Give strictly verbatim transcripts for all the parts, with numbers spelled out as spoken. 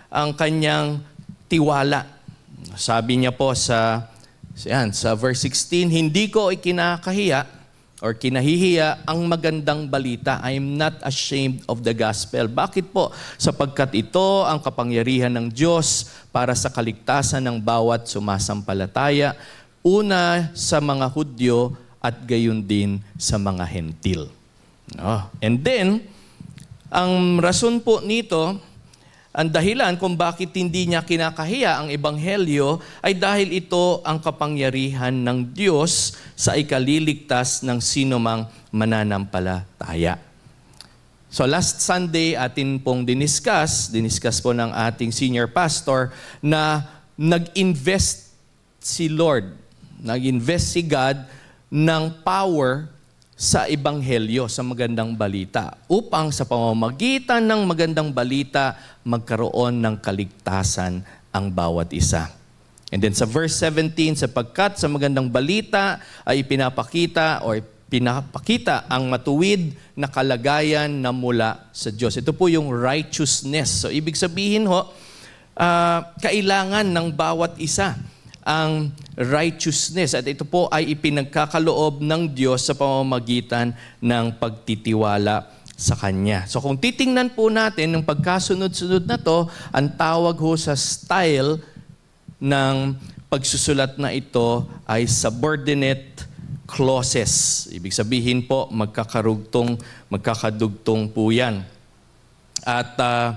ang kanyang tiwala. Sabi niya po sa, yan, sa verse sixteen, hindi ko ikinakahiya or kinahihiya ang magandang balita. I am not ashamed of the gospel. Bakit po? Sapagkat ito ang kapangyarihan ng Diyos para sa kaligtasan ng bawat sumasampalataya, una sa mga Hudyo at gayon din sa mga Hentil. No? And then, ang rason po nito, ang dahilan kung bakit hindi niya kinakahiya ang ebanghelyo ay dahil ito ang kapangyarihan ng Diyos sa ikaliligtas ng sinumang mananampalataya. So last Sunday, atin pong diniscuss, diniscuss po ng ating senior pastor na nag-invest si Lord, nag-invest si God ng power sa ebanghelyo, sa magandang balita, upang sa pamamagitan ng magandang balita, magkaroon ng kaligtasan ang bawat isa. And then sa verse seventeen, sapagkat sa magandang balita ay pinapakita o pinapakita ang matuwid na kalagayan na mula sa Diyos. Ito po yung righteousness. So ibig sabihin ho, uh, kailangan ng bawat isa ang righteousness. At ito po ay ipinagkakaloob ng Diyos sa pamamagitan ng pagtitiwala sa Kanya. So kung titingnan po natin ng pagkasunod-sunod na to, ang tawag ho sa style ng pagsusulat na ito ay subordinate clauses. Ibig sabihin po, magkakarugtong, magkakadugtong po yan. At uh,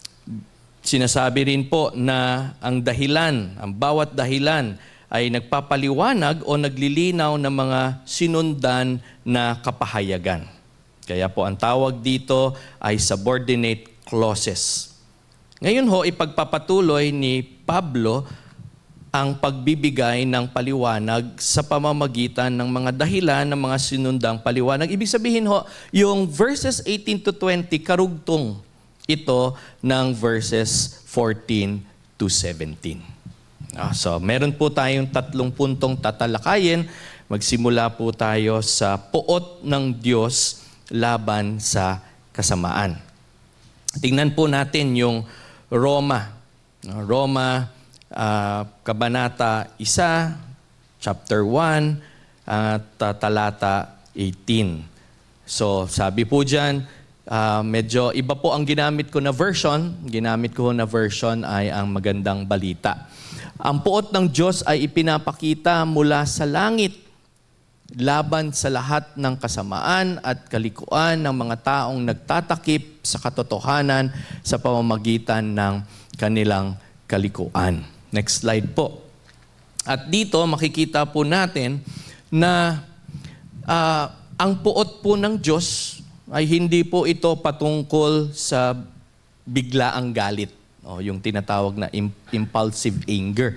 sinasabi rin po na ang dahilan, ang bawat dahilan ay nagpapaliwanag o naglilinaw ng mga sinundan na kapahayagan. Kaya po ang tawag dito ay subordinate clauses. Ngayon ho, ipagpapatuloy ni Pablo ang pagbibigay ng paliwanag sa pamamagitan ng mga dahilan ng mga sinundang paliwanag. Ibig sabihin ho, yung verses eighteen to twenty, karugtong ito ng verses fourteen to seventeen. Ah, so, meron po tayong tatlong puntong tatalakayin. Magsimula po tayo sa puot ng Diyos laban sa kasamaan. Tingnan po natin yung Roma. Roma, uh, Kabanata one, chapter one, at uh, talata eighteen. So, sabi po dyan, Uh, medyo iba po ang ginamit ko na version. Ginamit ko na version ay ang magandang balita. Ang puot ng Diyos ay ipinapakita mula sa langit laban sa lahat ng kasamaan at kalikuan ng mga taong nagtatakip sa katotohanan sa pamamagitan ng kanilang kalikuan. Next slide po. At dito makikita po natin na uh, ang puot po ng Diyos ay hindi po ito patungkol sa biglaang galit. O, yung tinatawag na impulsive anger.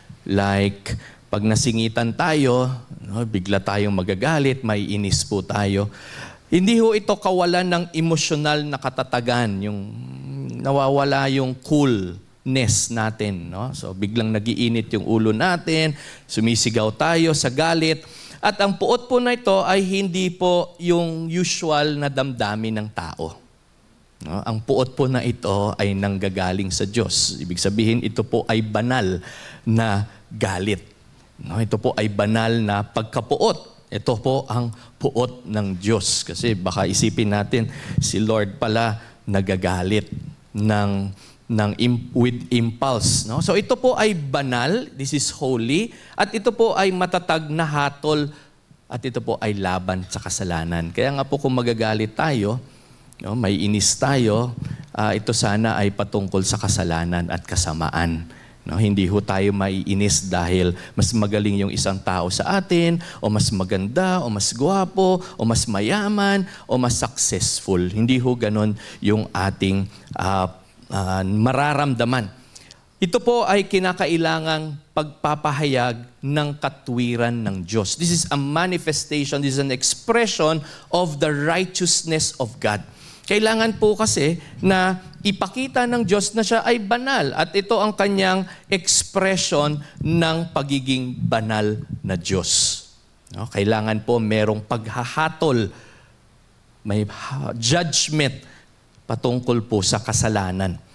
Like, pag nasingitan tayo, no, bigla tayong magagalit, may inis po tayo. Hindi ho ito kawalan ng emosyonal na katatagan, yung nawawala yung coolness natin. No? So, biglang nagiinit yung ulo natin, sumisigaw tayo sa galit. At ang puot po na ito ay hindi po yung usual na damdamin ng tao. No? Ang puot po na ito ay nanggagaling sa Diyos. Ibig sabihin, ito po ay banal na galit. No? Ito po ay banal na pagkapuot. Ito po ang puot ng Diyos. Kasi baka isipin natin, si Lord pala nagagalit ng ng with impulse. No? So ito po ay banal, this is holy, at ito po ay matatag na hatol, at ito po ay laban sa kasalanan. Kaya nga po kung magagalit tayo, no, may inis tayo, uh, ito sana ay patungkol sa kasalanan at kasamaan. No, hindi ho tayo maiinis dahil mas magaling yung isang tao sa atin, o mas maganda, o mas gwapo, o mas mayaman, o mas successful. Hindi ho ganon yung ating uh, Uh, mararamdaman. Ito po ay kinakailangang pagpapahayag ng katwiran ng Diyos. This is a manifestation, this is an expression of the righteousness of God. Kailangan po kasi na ipakita ng Diyos na siya ay banal at ito ang kanyang expression ng pagiging banal na Diyos. No? Kailangan po merong paghahatol, may judgment patungkol po sa kasalanan.